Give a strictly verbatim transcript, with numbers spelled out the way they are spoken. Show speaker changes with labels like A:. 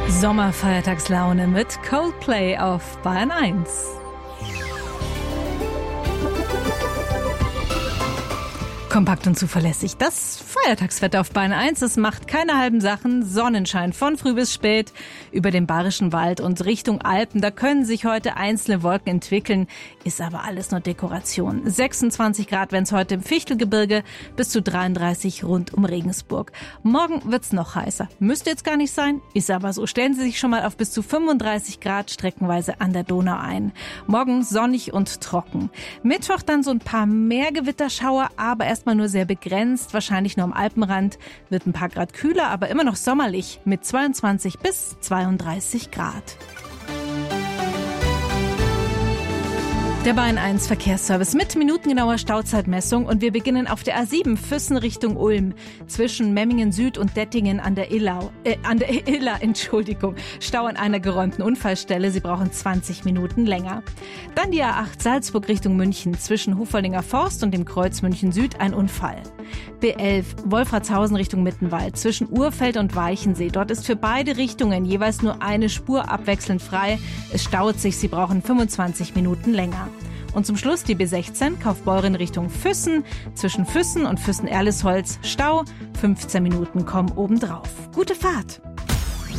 A: Sommerfeiertagslaune mit Coldplay auf Bayern eins. Kompakt und zuverlässig. Das Feiertagswetter auf Bayern eins, es macht keine halben Sachen. Sonnenschein von früh bis spät über den Bayerischen Wald und Richtung Alpen. Da können sich heute einzelne Wolken entwickeln, ist aber alles nur Dekoration. sechsundzwanzig Grad werden es heute im Fichtelgebirge, bis zu dreiunddreißig rund um Regensburg. Morgen wird's noch heißer. Müsste jetzt gar nicht sein, ist aber so. Stellen Sie sich schon mal auf bis zu fünfunddreißig Grad streckenweise an der Donau ein. Morgen sonnig und trocken. Mittwoch dann so ein paar mehr Gewitterschauer, aber erst mal nur sehr begrenzt, wahrscheinlich nur am Alpenrand, wird ein paar Grad kühler, aber immer noch sommerlich mit zweiundzwanzig bis zweiunddreißig Grad. Der Bayern eins Verkehrsservice mit minutengenauer Stauzeitmessung und wir beginnen auf der A sieben Füssen Richtung Ulm zwischen Memmingen Süd und Dettingen an der Illau, äh, an der Iller, Entschuldigung, Stau an einer geräumten Unfallstelle. Sie brauchen zwanzig Minuten länger. Dann die A acht Salzburg Richtung München zwischen Hufaldinger Forst und dem Kreuz München Süd ein Unfall. B elf Wolfratshausen Richtung Mittenwald zwischen Urfeld und Weichensee. Dort ist für beide Richtungen jeweils nur eine Spur abwechselnd frei. Es staut sich, Sie brauchen fünfundzwanzig Minuten länger. Und zum Schluss die B sechzehn Kaufbeuren Richtung Füssen. Zwischen Füssen und Füssen-Erlesholz Stau. fünfzehn Minuten kommen obendrauf. Gute Fahrt!